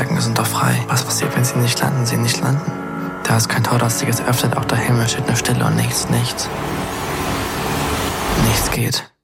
Triebwerken sind doch frei. Was passiert, wenn sie nicht landen? Sie nicht landen. Da ist kein Tor, das sich jetzt öffnet, auch der Himmel steht nur Stille und nichts. Nichts geht.